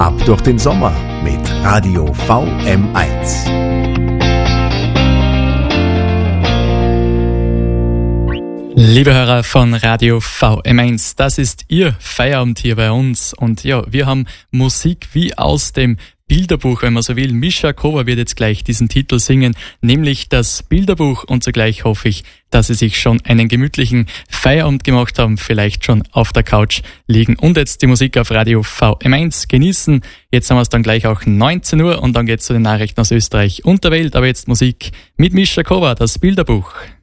Ab durch den Sommer mit Radio VM1. Liebe Hörer von Radio VM1, das ist Ihr Feierabend hier bei uns. Und ja, wir haben Musik wie aus dem Bilderbuch, wenn man so will. Mischa Kowa wird jetzt gleich diesen Titel singen, nämlich das Bilderbuch. Und zugleich hoffe ich, dass Sie sich schon einen gemütlichen Feierabend gemacht haben, vielleicht schon auf der Couch liegen und jetzt die Musik auf Radio VM1 genießen. Jetzt haben wir es dann gleich auch 19 Uhr und dann geht's zu den Nachrichten aus Österreich und der Welt. Aber jetzt Musik mit Mischa Kowa, das Bilderbuch.